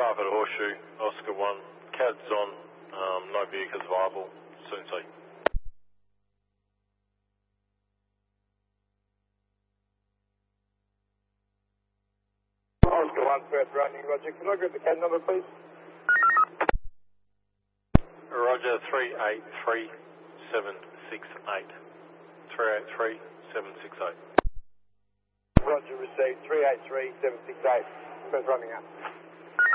Starford Horseshoe, Oscar 1, CAD's on, no vehicles viable, soon see. Oscar 1, Perth running, Roger. Can I get the CAD number, please? Roger, 383768. 383768. Roger, received 383768. Perth running out.